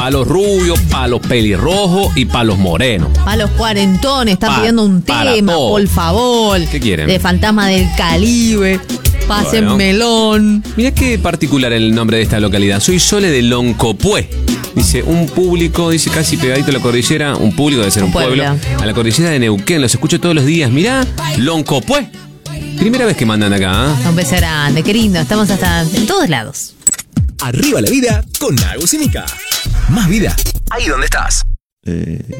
Para los rubios, para los pelirrojos y para los morenos. Para los cuarentones, están pidiendo un tema, todo. por favor. ¿Qué quieren? De Fantasma del Caribe. Pasen Bueno. melón. Mirá qué particular el nombre de esta localidad. Soy Sole de Loncopué. Dice, un público, dice casi pegadito a la cordillera. Un público debe ser un pueblo. A la cordillera de Neuquén. Los escucho todos los días. Mirá, Loncopué. Primera vez que mandan acá, ¿eh? Un beso grande, qué lindo. Estamos hasta en todos lados. Arriba la vida con Agus y Mica. Más vida ahí donde estás.